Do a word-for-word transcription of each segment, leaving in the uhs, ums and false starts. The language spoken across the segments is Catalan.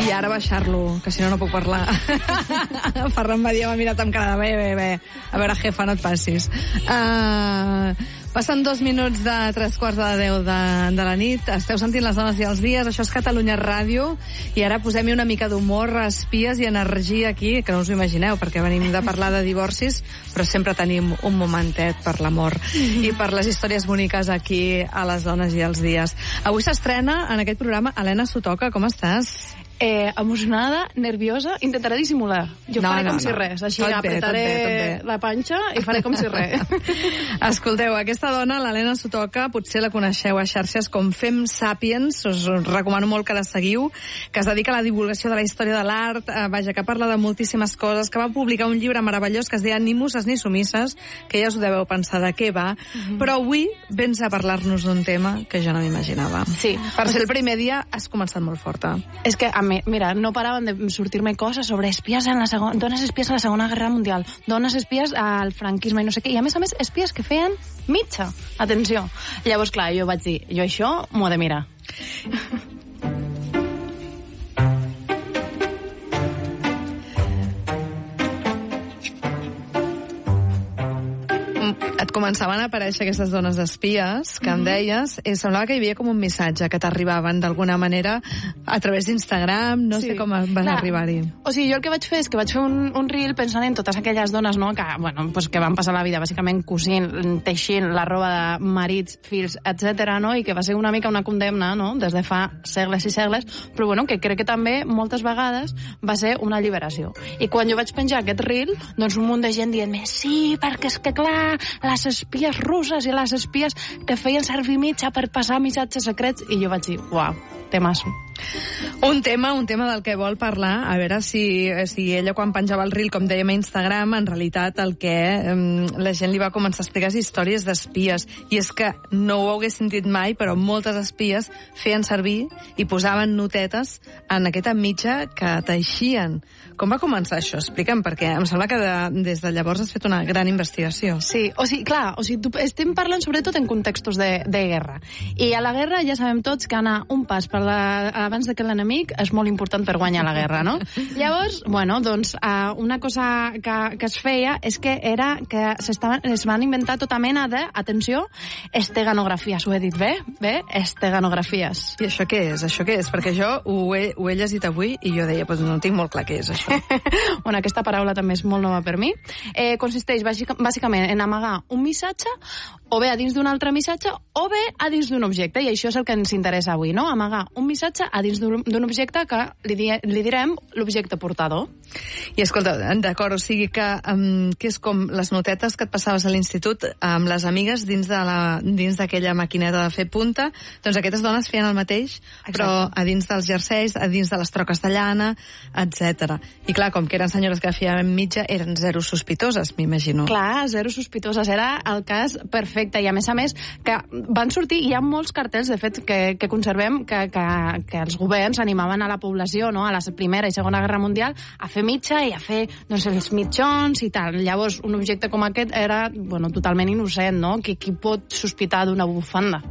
I ara baixar-lo, que si no, no puc parlar. Ferran Badia m'ha mirat amb cara de bé, bé, bé. A veure, jefa, no et passis. Uh, passen dos minuts de tres quarts de deu de, de la nit. Esteu sentint Les dones i els dies. Això és Catalunya Ràdio. I ara posem-hi una mica d'humor, espies i energia aquí, que no us ho imagineu, perquè venim de parlar de divorcis, però sempre tenim un momentet per l'amor mm-hmm. i per les històries boniques aquí a Les dones i els dies. Avui s'estrena en aquest programa Helena Sotoca. Com estàs? Eh, emocionada, nerviosa, intentaré dissimular. Jo no, faré no, com no. si res, així tot apretaré bé, tot bé, tot bé. la panxa i faré com si res. Escolteu, aquesta dona, l'Helena Sotoca, potser la coneixeu a xarxes com Fem Sapiens, us recomano molt que la seguiu, que es dedica a la divulgació de la història de l'art, eh, vaja, que parla de moltíssimes coses, que va publicar un llibre meravellós que es deia Ni muses ni sumisses, que ja us ho deveu pensar de què va, mm-hmm. però avui vens a parlar-nos d'un tema que jo no m'imaginava. Sí. Per ser el primer dia has començat molt forta. És que a mira, no paraven de sortir-me coses sobre espies en la segona, dones espies a la Segona Guerra Mundial, dones espies al franquisme i no sé què, i a més a més espies que feien mitja. Atenció. Llavors, clar, jo vaig dir, jo això m'ho he de mirar. Et començaven a aparèixer aquestes dones espies que em deies, i semblava que hi havia com un missatge que t'arribaven d'alguna manera a través d'Instagram, no sí. sé com vas Clar. arribar-hi. O sigui, jo el que vaig fer és que vaig fer un, un reel pensant en totes aquelles dones, no?, que, bueno, pues que van passar la vida bàsicament cosint, teixint la roba de marits, fills, etcètera, no?, i que va ser una mica una condemna, no?, des de fa segles i segles, però bueno, que crec que també moltes vegades va ser una alliberació. I quan jo vaig penjar aquest reel, doncs un munt de gent dient-me, sí, perquè és que clar, les espies russes i les espies que feien servir mitja per passar missatges secrets, i jo vaig dir, uau, temasso. Un tema, un tema del que vol parlar, a veure si, si ella quan penjava el reel, com dèiem a Instagram, en realitat el que eh, la gent li va començar a explicar històries d'espies, i és que no ho hagués sentit mai, però moltes espies feien servir i posaven notetes en aquesta mitja que teixien. Com va començar això? Explica'm, perquè em sembla que de, des de llavors has fet una gran investigació. Sí, o sigui, clar, o sigui, tu, estem parlant sobretot en contextos de, de guerra, i a la guerra ja sabem tots que anar un pas per la, abans de que l'enemic és molt important per guanyar la guerra, no? Llavors, bueno, doncs, uh, una cosa que, que es feia és que era que es van inventar tota mena de, atenció, esteganografies. Ho he dit bé? Bé? Esteganografies. I això què és? Això què és? Perquè jo ho he, ho he llegit avui i jo deia, pues no tinc molt clar què és això. Bueno, aquesta paraula també és molt nova per mi. Eh, consisteix bàsicament en amagar un missatge, o bé a dins d'un altre missatge, o bé a dins d'un objecte, i això és el que ens interessa avui, no? Amagar un missatge a dins d'un objecte que li, di li direm l'objecte portador. I escolta, d'acord, o sigui que, um, que és com les notetes que et passaves a l'institut amb les amigues dins d'aquella maquineta de fer punta, doncs aquestes dones feien el mateix, Exacte. però a dins dels jerseis, a dins de les troques de llana, etcètera. I clar, com que eren senyores que feien mitja, eren zero sospitoses, m'imagino. Clar, zero sospitoses, era el cas perfecte, i a més a més que van sortir, hi ha molts cartells, de fet, que, que conservem, que, que, que els governs animaven a la població, no?, a la Primera i Segona Guerra Mundial, a fer mitja i a fer, doncs, els mitjons i tal. Llavors, un objecte com aquest era, bueno, totalment innocent, no?, qui, qui pot sospitar d'una bufanda?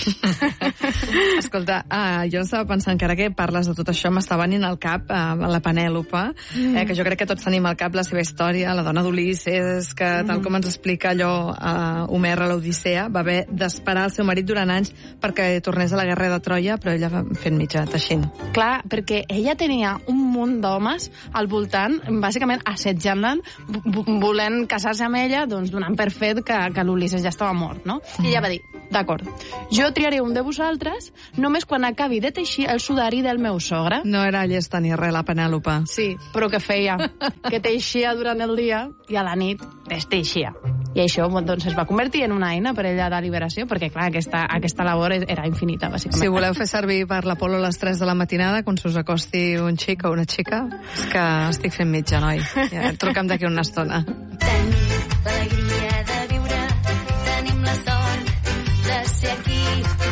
Escolta, uh, jo estava pensant que ara que parles de tot això m'està venint al cap uh, la Penèlope, mm. eh, que jo crec que tots tenim al cap la seva història, la dona d'Ulisses, que mm. tal com ens explica allò uh, Homer a l'Odissea, va haver d'esperar el seu marit durant anys perquè tornés a la guerra de Troia, però ella va fent mitja, teixint. Clar, perquè ella tenia un munt d'homes al voltant, bàsicament assetjant-la, volent casar-se amb ella, doncs donant per fet que, que l'Ulisses ja estava mort, no? Mm. I ella va dir, d'acord, jo triaré un de vosaltres només quan acabi de teixir el sudari del meu sogre. No era llesta ni res, la Penèlope. Sí, però què feia? Que teixia durant el dia i a la nit desteixia. I això doncs, es va convertir en una eina per ella de liberació, perquè clar, aquesta, aquesta labor era infinita, bàsicament. Si voleu fer servir per l'Apolo a les tres de la matinada, quan s'us acosti un xic o una xica, és que estic fent mitja, noi. Ja, truca'm d'aquí una estona. Tenim l'alegria de viure, tenim la sort de ser aquí,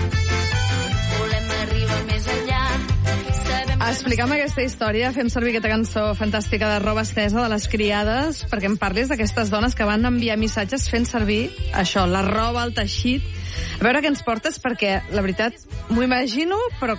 volem arribar més enllà. Explica'm aquesta història, fem servir aquesta cançó fantàstica de Roba Estesa de les Criades, perquè em parlis d'aquestes dones que van enviar missatges fent servir això, la roba, el teixit. A veure què ens portes, perquè la veritat m'ho imagino, però clar,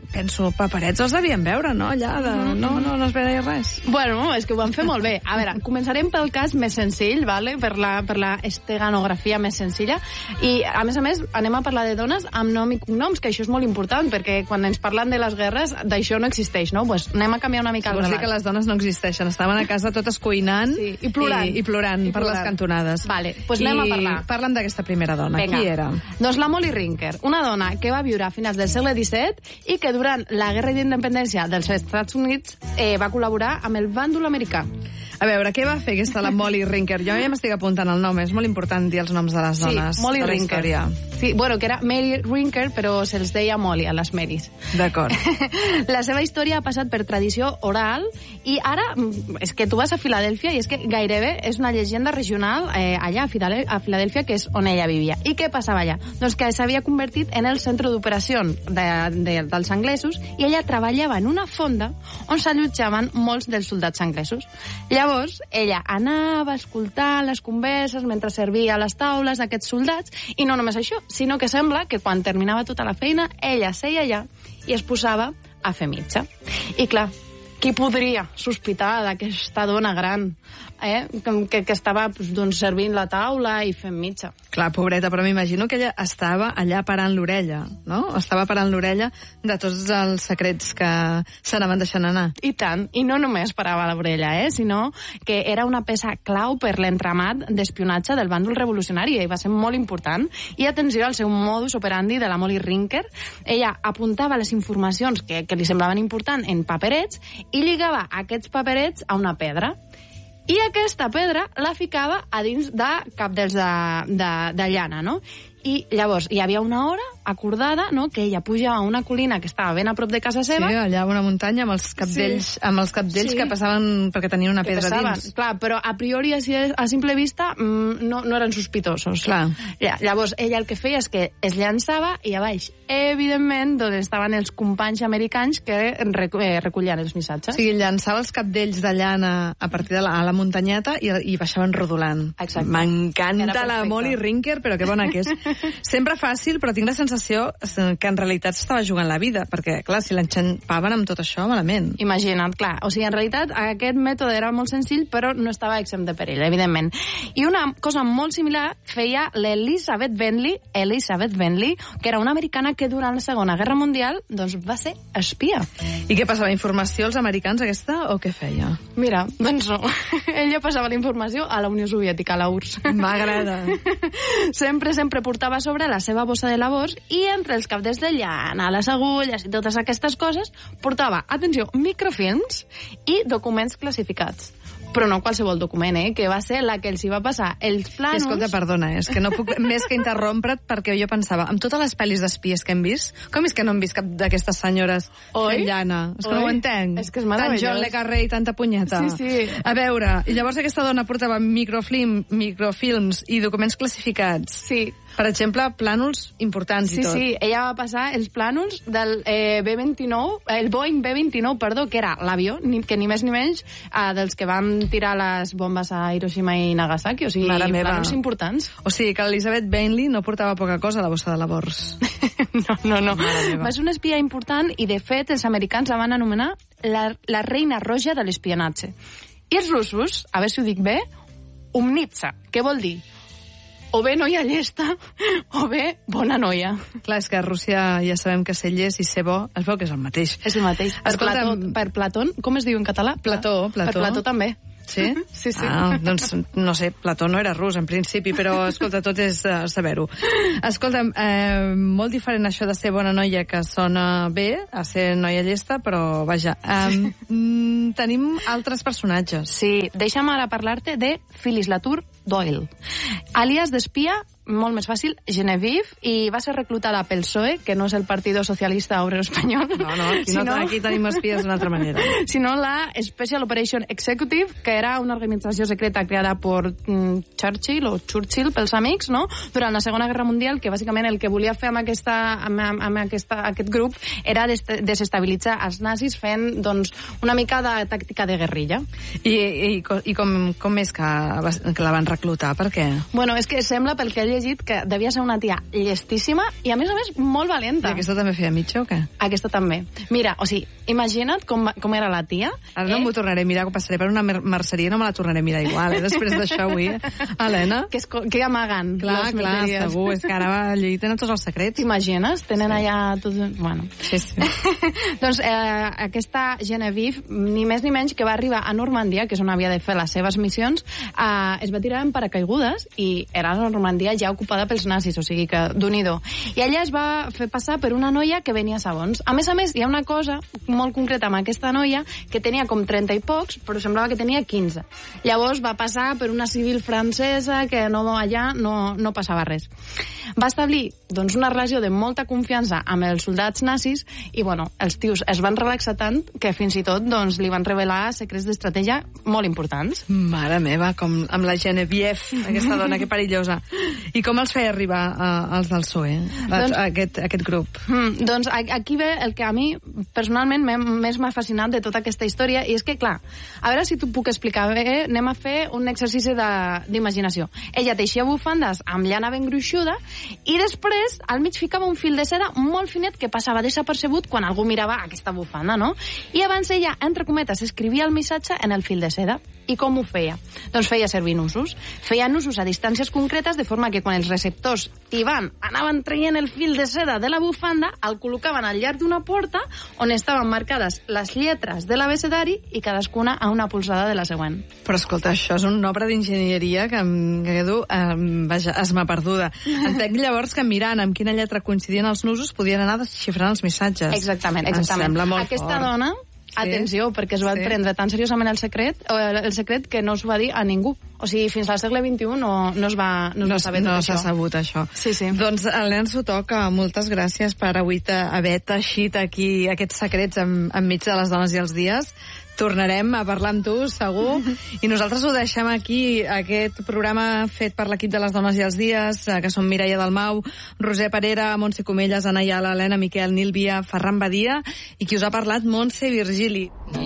penso, paperets els devien veure, no? Allà, de... no, no, no es veia res. Bueno, és que ho van fer molt bé. A veure, començarem pel cas més senzill, vale? per, la, per la esteganografia més senzilla, i a més a més anem a parlar de dones amb nom i cognoms, que això és molt important, perquè quan ens parlen de les guerres, d'això no existeix, no? Pues anem a canviar una mica el relat. Vols dir que les dones no existeixen, estaven a casa totes cuinant sí, i plorant, i, i plorant I per plorant. les cantonades. Vale, pues anem I a parlar. Parlem d'aquesta primera dona. Venga. Qui era? Doncs la Molly Rinker, una dona que va viure a finals del segle disset i que durant la guerra d'independència dels Estats Units eh, va col·laborar amb el bàndol americà. A veure, què va fer aquesta la Molly Rinker? Jo ja m'estic apuntant el nom, és molt important dir els noms de les dones. Sí, Molly de la Rinker. Història. Sí, bueno, que era Mary Rinker, però se'ls deia Molly a les Marys. D'acord. La seva història ha passat per tradició oral i ara, és que tu vas a Filadèlfia i és que gairebé és una llegenda regional eh, allà a Filadèlfia, que és on ella vivia. I què passava allà? Doncs que s'havia convertit en el centre d'operació de, de, dels anglesos i ella treballava en una fonda on s'allotjaven molts dels soldats anglesos. Llavors, ella anava a escoltar les converses mentre servia a les taules d'aquests soldats i no només això, sinó que sembla que quan terminava tota la feina, ella seia allà i es posava a fer mitja. I clar, qui podria sospitar d'aquesta dona gran eh? que, que estava doncs, servint la taula i fent mitja? Clar, pobreta, però m'imagino que ella estava allà parant l'orella, no? Estava parant l'orella de tots els secrets que s'anaven deixant anar. I tant, i no només parava l'orella, eh? sinó que era una peça clau per l'entramat d'espionatge del bàndol revolucionari i va ser molt important. I atenció al seu modus operandi de la Molly Rinker. Ella apuntava les informacions que, que li semblaven importants en paperets i lligava aquests paperets a una pedra. I aquesta pedra la ficava a dins de cabdells de, de, de llana, no? I llavors hi havia una hora acordada, no?, que ella pujava a una colina que estava ben a prop de casa seva. Sí, allà a una muntanya amb els cabdells, sí. amb els cabdells sí. que passaven perquè tenien una que pedra passaven. dins. Clar, però a priori, a simple vista, no, no eren sospitosos. Clar. Llavors, ella el que feia és que es llançava i a baix, evidentment, d'on estaven els companys americans que recollien els missatges. O sigui, llançava els cabdells de llana a partir de la, a la muntanyeta i, i baixaven rodolant. Exacte. M'encanta la Molly Rinker, però que bona que és. Sempre fàcil, però tinc la sensació que en realitat s'estava jugant la vida, perquè, clar, si l'enxampaven amb tot això, malament. Imagina't, clar. O sigui, en realitat, aquest mètode era molt senzill, però no estava exempt de perill, evidentment. I una cosa molt similar feia l'Elizabeth Bentley, Elizabeth Bentley, que era una americana que durant la Segona Guerra Mundial doncs, va ser espia. I què passava? Informació als americans, aquesta, o què feia? Mira, doncs no. Ella passava la informació a la Unió Soviètica, a la U R S S. M'agrada. Sempre, sempre portava a sobre la seva bossa de labors i entre els cabdells de llana, les agulles i totes aquestes coses portava, atenció, microfilms i documents classificats. Però no qualsevol document, eh? Que va ser la que els hi va passar els plànols... Escolta, perdona, és que no puc més que interrompre't perquè jo pensava, amb totes les pel·lis d'espies que hem vist, com és que no hem vist cap d'aquestes senyores fent llana? És que Oi? no ho entenc. És que és meravellós. Tant John le Carré i tanta punyeta. Sí, sí. A veure, i llavors aquesta dona portava microfilm, microfilms i documents classificats. Sí. Per exemple, plànols importants sí, i tot. Sí, sí, ella va passar els plànols del eh, B vint-i-nou, el Boeing B vint-i-nou, perdó, que era l'avió, que ni més ni menys, eh, dels que van tirar les bombes a Hiroshima i Nagasaki, o sigui, plànols importants. O sigui, que l'Elizabeth Bentley no portava poca cosa a la bossa de labors. no, no, no. Va ser una espia important i, de fet, els americans la van anomenar la, la reina roja de l'espionatge. I els russos, a veure si ho dic bé, Umnitsa, què vol dir? O bé noia llesta, o bé bona noia. Clar, és que a Rússia ja sabem que ser llest i ser bo, es veu que és el mateix. És el mateix. Per, Escolta, Plató, per Plató, com es diu en català? Plató, Plató. Per Plató també. Sí? Sí, sí. Ah, doncs, no sé, Plató no era rus, en principi, però, escolta, tot és uh, saber-ho. Escolta, eh, molt diferent això de ser bona noia, que sona bé, a ser noia llesta, però, vaja, eh, mm, tenim altres personatges. Sí, deixa'm ara parlar-te de Phyllis Latour Doyle, àlies d'espia, molt més fàcil, Genevieve, i va ser reclutada pel P S O E, que no és el Partido Socialista Obrero Espanyol. No, no, aquí, no, sinó, aquí tenim espies d'una altra manera. Sinó la Special Operation Executive, que era una organització secreta creada per mm, Churchill, o Churchill, pels amics, no?, durant la Segona Guerra Mundial, que bàsicament el que volia fer amb, aquesta, amb, amb, amb aquesta, aquest grup era des desestabilitzar els nazis fent, doncs, una mica de tàctica de guerrilla. I, i, i com, com és que, que la van reclutar? Per què? Bueno, és que sembla, pel que he llegit que devia ser una tia llestíssima i, a més a més, molt valenta. I aquesta també feia mitja o què? Aquesta també. Mira, o sigui, imagina't com, com era la tia. Ara no eh? m'ho tornaré a mirar, quan passaré per una mer merceria no me la tornaré a mirar igual, eh? Després d'això avui. Helena? Que, es, que amaguen. Clar, clar, segur. És que ara allí tenen tots els secrets. T'imagines? Tenen sí. allà tot... Bueno. Sí, sí. Doncs eh, aquesta Genevieve, ni més ni menys, que va arribar a Normandia, que és on havia de fer les seves missions, eh, es va tirar en paracaigudes i era la Normandia ja ocupada pels nazis, o sigui que d'un-i-do. I ella es va fer passar per una noia que venia a sabons. A més a més, hi ha una cosa molt concreta amb aquesta noia que tenia com trenta i pocs, però semblava que tenia quinze. Llavors va passar per una civil francesa que no, allà no, no passava res. Va establir doncs, una relació de molta confiança amb els soldats nazis i bueno, els tios es van relaxar tant que fins i tot doncs, li van revelar secrets d'estratègia molt importants. Mare meva, com amb la Genevieve, aquesta dona, que perillosa. I com els feia arribar uh, els del P S O E, doncs, aquest, aquest grup? Hmm, doncs aquí ve el que a mi personalment més m'ha fascinat de tota aquesta història, i és que, clar, a veure si t'ho puc explicar bé, anem a fer un exercici d'imaginació. Ella teixia bufandes amb llana ben gruixuda i després al mig ficava un fil de seda molt finet que passava desapercebut quan algú mirava aquesta bufanda, no? I abans ella, entre cometes, escrivia el missatge en el fil de seda. I com ho feia? Doncs feia servir nusos. Feia nusos a distàncies concretes, de forma que quan els receptors hi van, anaven traient el fil de seda de la bufanda, el col·locaven al llarg d'una porta on estaven marcades les lletres de l'abecedari i cadascuna a una polzada de la següent. Però escolta, això és una obra d'enginyeria que em quedo, eh, vaja, esma perduda. Entenc llavors que mirant amb quina lletra coincidien els nusos podien anar desxifrant els missatges. Exactament, exactament. Em sembla molt Aquesta fort. dona... Sí. Atenció, perquè es va sí. prendre tan seriosament el secret, el secret que no s'ho va dir a ningú. O sigui, fins al segle vint-i-u no, no es va, no es no, va saber no tot això. No s'ha sabut això. Sí, sí. Doncs, Helena Sotoca, moltes gràcies per avui haver teixit aquí aquests secrets en, enmig de les dones i els dies. Tornarem a parlar amb tu, segur. I nosaltres ho deixem aquí, aquest programa fet per l'equip de les dones i els dies, que són Mireia Dalmau, Roser Parera, Montse Comelles, Ana Ayala, Helena Miquel, Nil Via, Ferran Badia, i qui us ha parlat, Montse Virgili.